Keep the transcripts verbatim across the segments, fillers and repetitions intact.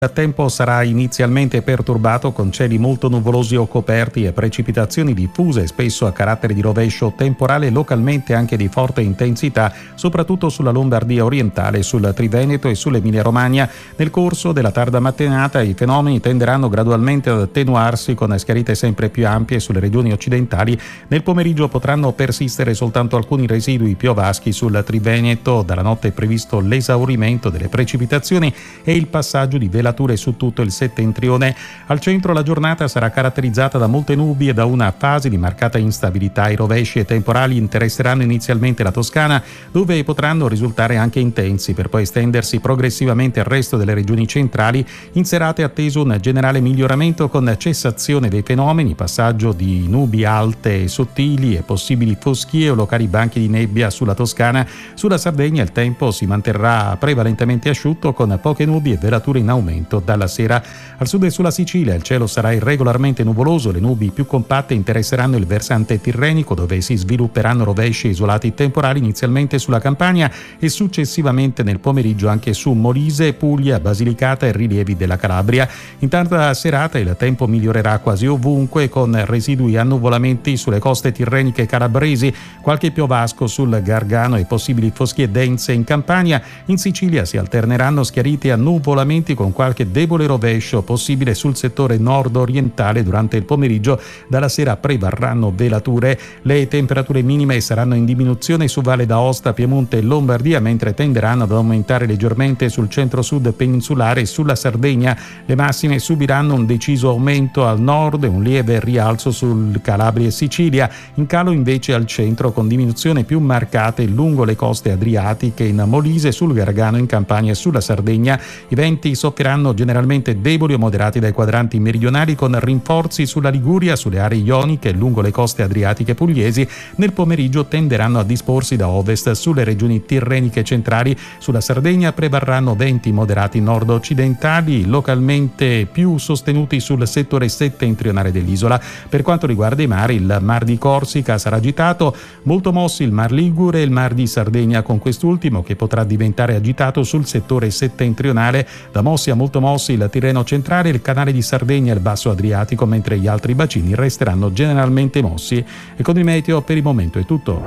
Il tempo sarà inizialmente perturbato con cieli molto nuvolosi o coperti e precipitazioni diffuse, spesso a carattere di rovescio temporale, localmente anche di forte intensità, soprattutto sulla Lombardia orientale, sul Triveneto e sull'Emilia Romagna. Nel corso della tarda mattinata i fenomeni tenderanno gradualmente ad attenuarsi con schiarite sempre più ampie sulle regioni occidentali. Nel pomeriggio potranno persistere soltanto alcuni residui piovaschi sul Triveneto. Dalla notte è previsto l'esaurimento delle precipitazioni e il passaggio di velature su tutto il settentrione. Al centro la giornata sarà caratterizzata da molte nubi e da una fase di marcata instabilità. I rovesci e temporali interesseranno inizialmente la Toscana, dove potranno risultare anche intensi, per poi estendersi progressivamente al resto delle regioni centrali. In serata è atteso un generale miglioramento con cessazione dei fenomeni, passaggio di nubi alte e sottili e possibili foschie o locali banchi di nebbia sulla Toscana. Sulla Sardegna il tempo si manterrà prevalentemente asciutto con poche nubi e velature in aumento. Dalla sera al sud e sulla Sicilia il cielo sarà irregolarmente nuvoloso, le nubi più compatte interesseranno il versante tirrenico, dove si svilupperanno rovesci isolati temporali inizialmente sulla Campania e successivamente nel pomeriggio anche su Molise, Puglia, Basilicata e rilievi della Calabria. In tarda serata il tempo migliorerà quasi ovunque con residui annuvolamenti sulle coste tirreniche calabresi, qualche piovasco sul Gargano e possibili foschie dense in Campania. In Sicilia si alterneranno schiariti e annuvolamenti con qualche debole rovescio possibile sul settore nord-orientale durante il pomeriggio. Dalla sera prevarranno velature. Le temperature minime saranno in diminuzione su Valle d'Aosta, Piemonte e Lombardia, mentre tenderanno ad aumentare leggermente sul centro-sud peninsulare e sulla Sardegna. Le massime subiranno un deciso aumento al nord e un lieve rialzo sul Calabria e Sicilia. In calo invece al centro, con diminuzioni più marcate lungo le coste adriatiche, in Molise, sul Gargano, in Campania e sulla Sardegna. I venti soffieranno generalmente deboli o moderati dai quadranti meridionali, con rinforzi sulla Liguria, sulle aree ioniche e lungo le coste adriatiche pugliesi. Nel pomeriggio tenderanno a disporsi da ovest sulle regioni tirreniche centrali. Sulla Sardegna prevarranno venti moderati nord-occidentali, localmente più sostenuti sul settore settentrionale dell'isola. Per quanto riguarda i mari, il Mar di Corsica sarà agitato, molto mossi il Mar Ligure e il Mar di Sardegna, con quest'ultimo che potrà diventare agitato sul settore settentrionale. Da mossi a molto mossi il Tirreno centrale, il Canale di Sardegna e il Basso Adriatico, mentre gli altri bacini resteranno generalmente mossi. E con il meteo per il momento è tutto.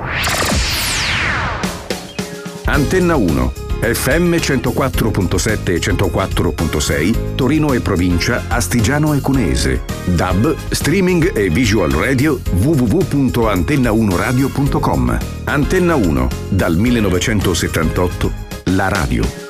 Antenna uno, F M centoquattro virgola sette e centoquattro virgola sei, Torino e provincia, Astigiano e Cuneese. D A B, streaming e visual radio, w w w punto antenna uno radio punto com. Antenna uno, dal millenovecentosettantotto, la radio.